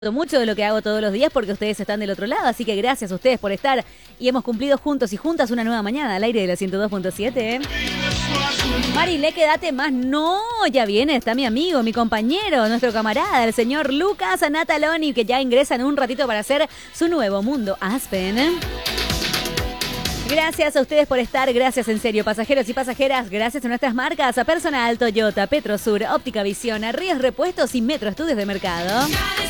mucho de lo que hago todos los días porque ustedes están del otro lado, así que gracias a ustedes por estar y hemos cumplido juntos y juntas una nueva mañana al aire de la 102.7. Marile, quédate más. No, ya viene, está mi amigo, mi compañero, nuestro camarada, el señor Lucas Nataloni, que ya ingresa en un ratito para hacer su nuevo mundo Aspen. Gracias a ustedes por estar, gracias en serio, pasajeros y pasajeras, gracias a nuestras marcas, a Personal, Toyota, Petrosur, Óptica Visión, a Ríos Repuestos y Metro Estudios de Mercado.